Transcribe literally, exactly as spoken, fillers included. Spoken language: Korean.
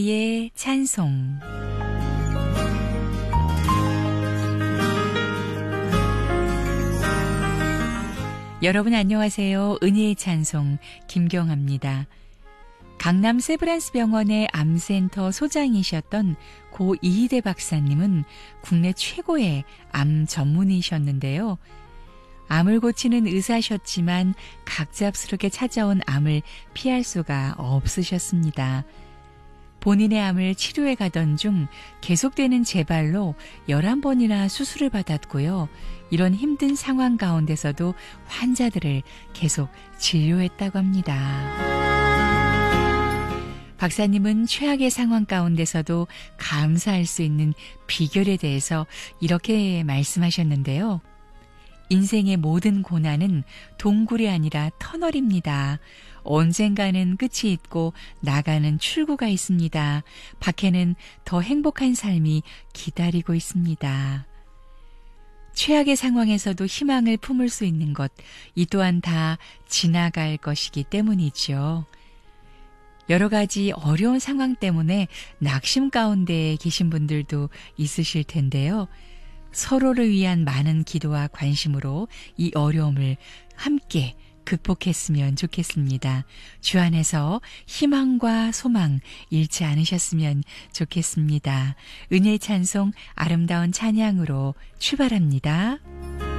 의 찬송. 여러분 안녕하세요. 은혜의 찬송 김경아입니다. 강남 세브란스 병원의 암센터 소장이셨던 고 이희대 박사님은 국내 최고의 암 전문의셨는데요. 암을 고치는 의사셨지만 갑작스럽게 찾아온 암을 피할 수가 없으셨습니다. 본인의 암을 치료해 가던 중 계속되는 재발로 열한 번이나 수술을 받았고요. 이런 힘든 상황 가운데서도 환자들을 계속 진료했다고 합니다. 박사님은 최악의 상황 가운데서도 감사할 수 있는 비결에 대해서 이렇게 말씀하셨는데요. 인생의 모든 고난은 동굴이 아니라 터널입니다. 언젠가는 끝이 있고 나가는 출구가 있습니다. 밖에는 더 행복한 삶이 기다리고 있습니다. 최악의 상황에서도 희망을 품을 수 있는 것, 이 또한 다 지나갈 것이기 때문이죠. 여러 가지 어려운 상황 때문에 낙심 가운데 계신 분들도 있으실 텐데요. 서로를 위한 많은 기도와 관심으로 이 어려움을 함께 극복했으면 좋겠습니다. 주 안에서 희망과 소망 잃지 않으셨으면 좋겠습니다. 은혜의 찬송 아름다운 찬양으로 출발합니다.